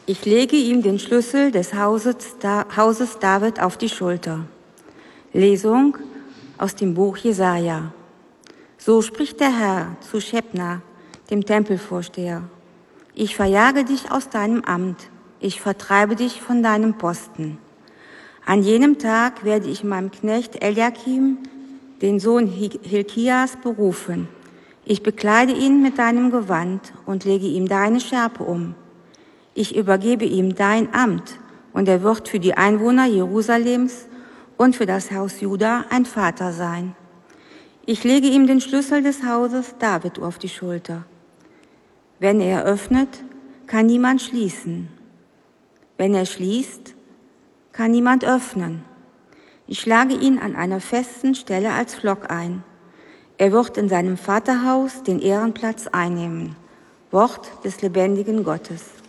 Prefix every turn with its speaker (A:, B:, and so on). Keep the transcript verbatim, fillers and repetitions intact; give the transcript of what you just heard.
A: Ich lege ihm den Schlüssel des Hauses, Hauses David auf die Schulter. Lesung aus dem Buch Jesaja. So spricht der Herr zu Schebna, dem Tempelvorsteher. Ich verjage dich aus deinem Amt, ich vertreibe dich von deinem Posten. An jenem Tag werde ich meinem Knecht Eliakim, den Sohn Hilkias, berufen. Ich bekleide ihn mit deinem Gewand und lege ihm deine Schärpe um. Ich übergebe ihm dein Amt, und er wird für die Einwohner Jerusalems und für das Haus Juda ein Vater sein. Ich lege ihm den Schlüssel des Hauses David auf die Schulter. Wenn er öffnet, kann niemand schließen. Wenn er schließt, kann niemand öffnen. Ich schlage ihn an einer festen Stelle als Pflock ein. Er wird in seinem Vaterhaus den Ehrenplatz einnehmen. Wort des lebendigen Gottes.